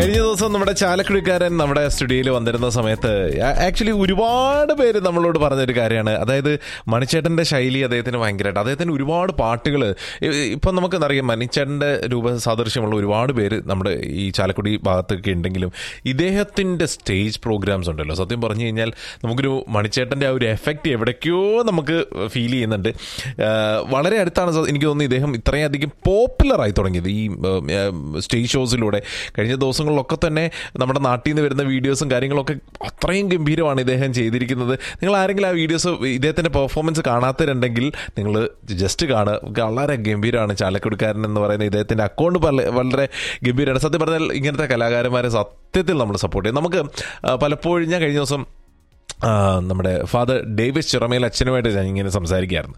കഴിഞ്ഞ ദിവസം നമ്മുടെ ചാലക്കുടിക്കാരൻ നമ്മുടെ സ്റ്റുഡിയോയിൽ വന്നിരുന്ന സമയത്ത് ആക്ച്വലി ഒരുപാട് പേര് നമ്മളോട് പറഞ്ഞൊരു കാര്യമാണ്. അതായത് മണിച്ചേട്ടൻ്റെ ശൈലി അദ്ദേഹത്തിന് ഭയങ്കരമായിട്ട്, അദ്ദേഹത്തിന് ഒരുപാട് പാട്ടുകൾ ഇപ്പം നമുക്കെന്നറിയാം. മണിച്ചേട്ടൻ്റെ രൂപസാദൃശ്യമുള്ള ഒരുപാട് പേര് നമ്മുടെ ഈ ചാലക്കുടി ഭാഗത്തൊക്കെ ഉണ്ടെങ്കിലും ഇദ്ദേഹത്തിൻ്റെ സ്റ്റേജ് പ്രോഗ്രാംസ് ഉണ്ടല്ലോ, സത്യം പറഞ്ഞു കഴിഞ്ഞാൽ നമുക്കൊരു മണിച്ചേട്ടൻ്റെ ആ ഒരു എഫക്റ്റ് എവിടേക്കോ നമുക്ക് ഫീൽ ചെയ്യുന്നുണ്ട്. വളരെ അടുത്താണ് എനിക്ക് തോന്നുന്നു ഇദ്ദേഹം ഇത്രയധികം പോപ്പുലറായി തുടങ്ങിയത് ഈ സ്റ്റേജ് ഷോസിലൂടെ. കഴിഞ്ഞ ദിവസങ്ങളിലൊക്കെ തന്നെ നമ്മുടെ നാട്ടിൽ നിന്ന് വരുന്ന വീഡിയോസും കാര്യങ്ങളൊക്കെ അത്രയും ഗംഭീരമാണ് ഇദ്ദേഹം ചെയ്തിരിക്കുന്നത്. നിങ്ങൾ ആരെങ്കിലും ആ വീഡിയോസ് ഇദ്ദേഹത്തിൻ്റെ പെർഫോമൻസ് കാണാത്തവരുണ്ടെങ്കിൽ നിങ്ങൾ ജസ്റ്റ് കാണുക. വളരെ ഗംഭീരമാണ് ചാലക്കുടിക്കാരൻ എന്ന് പറയുന്ന ഇദ്ദേഹത്തിൻ്റെ അക്കൗണ്ട് വളരെ ഗംഭീരമാണ്. സത്യം പറഞ്ഞാൽ ഇങ്ങനത്തെ കലാകാരന്മാരെ സത്യത്തിൽ നമ്മൾ സപ്പോർട്ട് ചെയ്യും. നമുക്ക് പലപ്പോഴും ഞാൻ കഴിഞ്ഞ ദിവസം നമ്മുടെ ഫാദർ ഡേവിസ് ചിറമേൽ അച്ഛനുമായിട്ട് ഞാൻ ഇങ്ങനെ സംസാരിക്കുകയായിരുന്നു.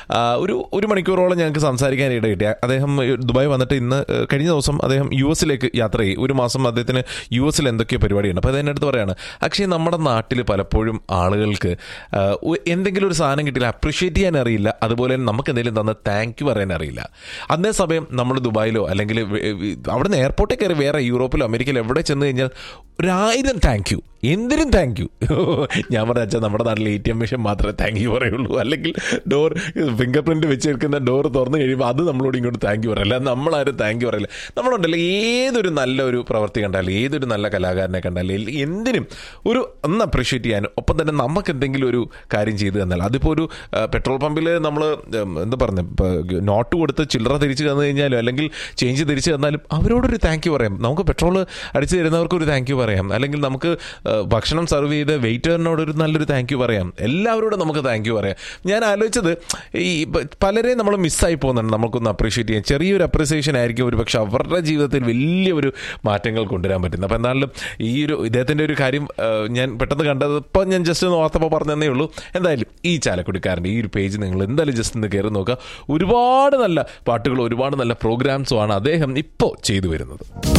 ഒരു മണിക്കൂറോളം ഞങ്ങൾക്ക് സംസാരിക്കാൻ ഇട കിട്ടി. അദ്ദേഹം ദുബായ് വന്നിട്ട് ഇന്ന് കഴിഞ്ഞ ദിവസം അദ്ദേഹം US യാത്ര ചെയ്യും. ഒരു മാസം അദ്ദേഹത്തിന് US എന്തൊക്കെയോ പരിപാടിയുണ്ട്. അപ്പോൾ അതെൻ്റെ അടുത്ത് പറയാണ്, പക്ഷേ നമ്മുടെ നാട്ടിൽ പലപ്പോഴും ആളുകൾക്ക് എന്തെങ്കിലും ഒരു സാധനം കിട്ടിയില്ല അപ്രിഷ്യേറ്റ് ചെയ്യാൻ അറിയില്ല, അതുപോലെ നമുക്ക് എന്തെങ്കിലും തന്ന് താങ്ക് യു പറയാൻ അറിയില്ല. അതേ സമയം നമ്മൾ ദുബായിലോ അല്ലെങ്കിൽ അവിടെ നിന്ന് എയർപോർട്ടിൽ കയറി വേറെ യൂറോപ്പിലോ അമേരിക്കയിലോ എവിടെ ചെന്ന് കഴിഞ്ഞാൽ 1000 താങ്ക് യു, എന്തിനും താങ്ക് യു. ഞാൻ പറഞ്ഞ വെച്ചാൽ നമ്മുടെ നാട്ടിൽ ATM മെഷീൻ മാത്രമേ താങ്ക് യു പറയുള്ളൂ, അല്ലെങ്കിൽ ഡോർ ഫിംഗർ പ്രിന്റ് വെച്ചെടുക്കുന്ന ഡോർ തുറന്നു കഴിയുമ്പോൾ അത് നമ്മളോട് ഇങ്ങോട്ട് താങ്ക് യു പറയില്ല, നമ്മളാരും താങ്ക് യു പറയില്ല. നമ്മളുണ്ടല്ലോ ഏതൊരു നല്ലൊരു പ്രവൃത്തി കണ്ടാലും ഏതൊരു നല്ല കലാകാരനെ കണ്ടാലും എന്തിനും ഒന്ന് അപ്രീഷിയേറ്റ് ചെയ്യാനും ഒപ്പം തന്നെ നമുക്ക് എന്തെങ്കിലും ഒരു കാര്യം ചെയ്തു തന്നാൽ, അതിപ്പോൾ ഒരു പെട്രോൾ പമ്പിൽ നമ്മൾ എന്താ പറയുക നോട്ട് കൊടുത്ത് ചില്ലറ തിരിച്ചു തന്നു കഴിഞ്ഞാലും അല്ലെങ്കിൽ ചേഞ്ച് തിരിച്ചു തന്നാലും അവരോടൊരു താങ്ക് യു പറയാം. നമുക്ക് പെട്രോൾ അടിച്ചു തരുന്നവർക്കൊരു താങ്ക് യു പറയാം, അല്ലെങ്കിൽ നമുക്ക് ഭക്ഷണം സെർവ് ചെയ്ത് വെയിറ്ററിനോടൊരു നല്ലൊരു താങ്ക് യു പറയാം. എല്ലാവരോടും നമുക്ക് താങ്ക് യു പറയാം. ഞാൻ ആലോചിച്ചത് ഈ പലരെയും നമ്മൾ മിസ്സായി പോകുന്നുണ്ട്. നമുക്കൊന്ന് അപ്രീഷിയേറ്റ് ചെയ്യാം. ചെറിയൊരു അപ്രീസിയേഷൻ ആയിരിക്കും ഒരു പക്ഷെ അവരുടെ ജീവിതത്തിൽ വലിയൊരു മാറ്റങ്ങൾ കൊണ്ടുവരാൻ പറ്റുന്നത്. അപ്പോൾ എന്നാലും ഈ ഇദ്ദേഹത്തിൻ്റെ ഒരു കാര്യം ഞാൻ പെട്ടെന്ന് കണ്ടത് ഇപ്പം ഞാൻ ജസ്റ്റ് ഒന്ന് ഓർത്തപ്പോൾ പറഞ്ഞതേ ഉള്ളൂ. എന്തായാലും ഈ ചാലക്കുടിക്കാരൻ്റെ ഈ ഒരു പേജ് നിങ്ങൾ എന്തായാലും ജസ്റ്റ് ഒന്ന് കയറി നോക്കുക. ഒരുപാട് നല്ല പാട്ടുകളും ഒരുപാട് നല്ല പ്രോഗ്രാംസുമാണ് അദ്ദേഹം ഇപ്പോൾ ചെയ്തു വരുന്നത്.